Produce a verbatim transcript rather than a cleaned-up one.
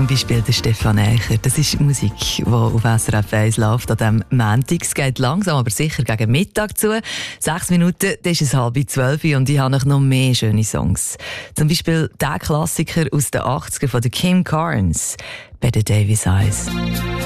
zum Beispiel der Stefan Eicher. Das ist Musik, die auf S R F eins läuft an diesem Montag. Es geht langsam, aber sicher gegen Mittag zu. Sechs Minuten, das ist es halb zwölf und ich habe noch mehr schöne Songs. Zum Beispiel der Klassiker aus den achtziger von Kim Carnes, Better Davis Eyes.